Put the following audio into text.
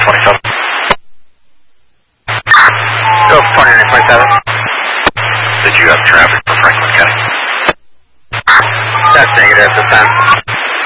27. Go 2927. Did you have traffic for Franklin County? That's negative at the time.